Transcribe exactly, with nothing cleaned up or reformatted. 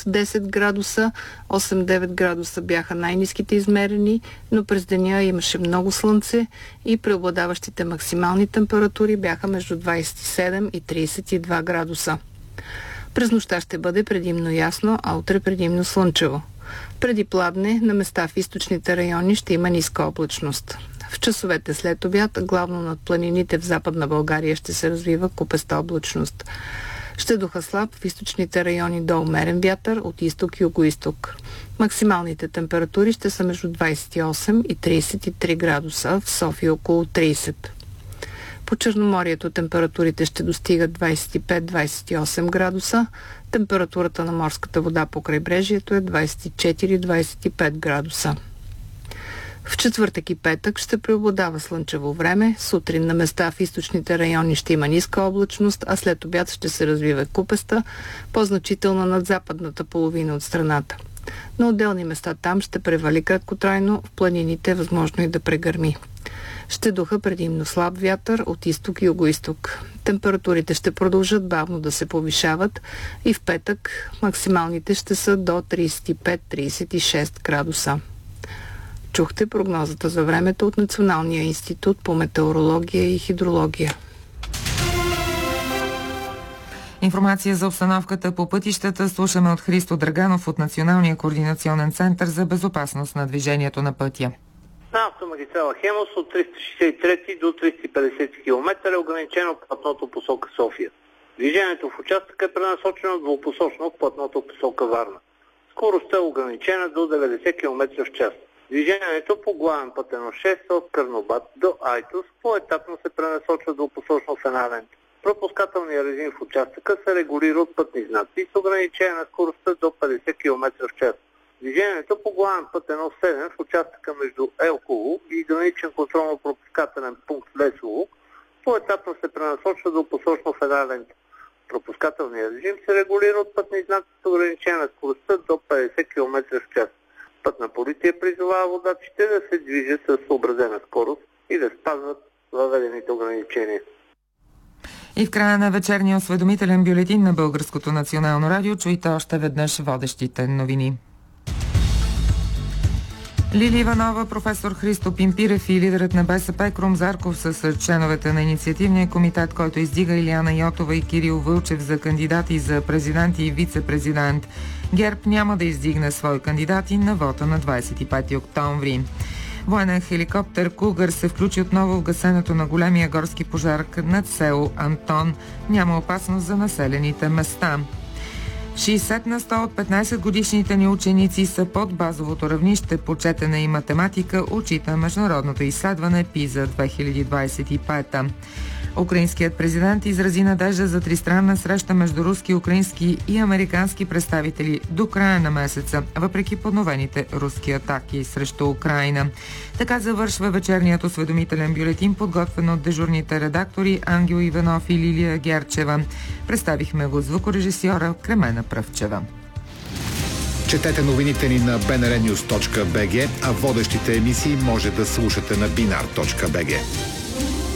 десет градуса, осем-девет градуса бяха най-ниските измерени, но през деня имаше много слънце и преобладаващите максимални температури бяха между двадесет и седем и тридесет и два градуса. През нощта ще бъде предимно ясно, а утре предимно слънчево. Преди пладне, на места в източните райони ще има ниска облачност. В часовете след обяд, главно над планините в Западна България, ще се развива купеста облачност. Ще духа слаб в източните райони до умерен вятър от изток и югоизток. Максималните температури ще са между двадесет и осем и тридесет и три градуса, в София около тридесет. По Черноморието температурите ще достигат двадесет и пет до двадесет и осем градуса. Температурата на морската вода по крайбрежието е двадесет и четири до двадесет и пет градуса. В четвъртък и петък ще преобладава слънчево време. Сутрин на места в източните райони ще има ниска облачност, а след обяд ще се развива купеста, по-значителна над западната половина от страната. На отделни места там ще превали краткотрайно, в планините е възможно и да прегърми. Ще духа предимно слаб вятър от изток и югоизток. Температурите ще продължат бавно да се повишават и в петък максималните ще са до тридесет и пет до тридесет и шест градуса. Чухте прогнозата за времето от Националния институт по метеорология и хидрология. Информация за обстановката по пътищата слушаме от Христо Драганов от Националния координационен център за безопасност на движението на пътя. На автомагистрала Хемус от триста шестдесет и трети до триста и петдесет километра е ограничено платното посока София. Движението в участъка е пренасочено двупосочно в платното посока Варна. Скоростта е ограничена до деветдесет километра в час. Движението по главен път едно шест от Карнобат до Айтос поетапно се пренасочва двупосочно в една лента. Пропускателният режим в участъка се регулира от пътни знаци с ограничение на скоростта до петдесет километра в час. Движението по главен път едно седем в участъка между Елхово и граничен контролно-пропускателен пункт Лесово поетапно се пренасочва двупосочно в една лента. Пропускателният режим се регулира от пътни знаци с ограничение на скоростта до петдесет километра в час. Пътна полиция призовава водачите да се движат с съобразена скорост и да спазват въведените ограничения. И в края на вечерния осведомителен бюлетин на Българското национално радио чуйте още веднъж водещите новини. Лили Иванова, професор Христо Пимпирев и лидерът на БСП Крум Зарков са членовете на инициативния комитет, който издига Илияна Йотова и Кирил Вълчев за кандидати за президент и вице-президент. ГЕРБ няма да издигне свои кандидати на вота на двадесет и пети октомври. Военен хеликоптер Кугър се включи отново в гасенето на големия горски пожар над село Антон. Няма опасност за населените места. шейсет на сто от петнадесетгодишните ни ученици са под базовото равнище по четене и математика, отчита международното изследване ПИЗА две хиляди двадесет и пета. Украинският президент изрази надежда за тристранна среща между руски, украински и американски представители до края на месеца, въпреки подновените руски атаки срещу Украйна. Така завършва вечерният осведомителен бюлетин, подготвен от дежурните редактори Ангел Иванов и Лилия Герчева. Представихме го звукорежисьора Кремена Пръвчева. Четете новините ни на би ен ар нюз точка би джи, а водещите емисии може да слушате на бинар точка би джи.